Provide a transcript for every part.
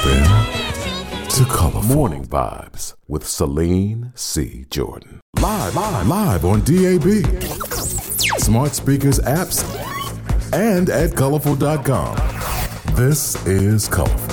in to Colorful Morning Vibes with Celine C. Jordan. Live on DAB, smart speakers, apps, and at colorful.com. This is Colorful.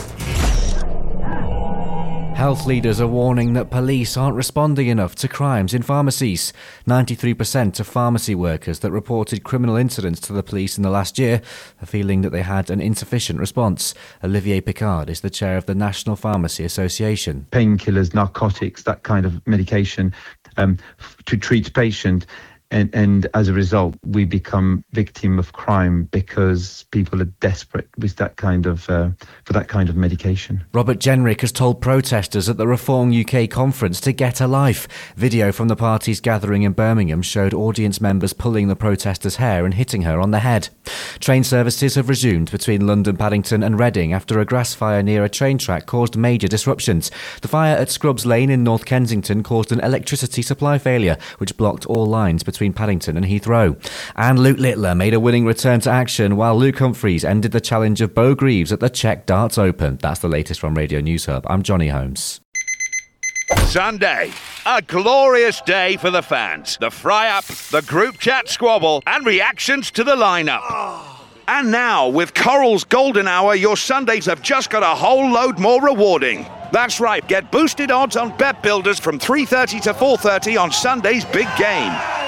Health leaders are warning that police aren't responding enough to crimes in pharmacies. 93% of pharmacy workers that reported criminal incidents to the police in the last year are feeling that they had an insufficient response. Olivier Picard is the chair of the National Pharmacy Association. Painkillers, narcotics, that kind of medication to treat patient. And as a result, we become victim of crime because people are desperate with that kind of for that kind of medication. Robert Jenrick has told protesters at the Reform UK conference to get a life. Video from the party's gathering in Birmingham showed audience members pulling the protesters' hair and hitting her on the head. Train services have resumed between London, Paddington and Reading after a grass fire near a train track caused major disruptions. The fire at Scrubs Lane in North Kensington caused an electricity supply failure, which blocked all lines between Paddington and Heathrow. And Luke Littler made a winning return to action while Luke Humphries ended the challenge of Bo Greaves at the Czech Darts Open. That's the latest from Radio News Hub. I'm Johnny Holmes. Sunday, a glorious day for the fans. The fry-up, the group chat squabble, and reactions to the lineup. And now, with Coral's Golden Hour, your Sundays have just got a whole load more rewarding. That's right, get boosted odds on Bet Builders from 3:30 to 4:30 on Sunday's big game.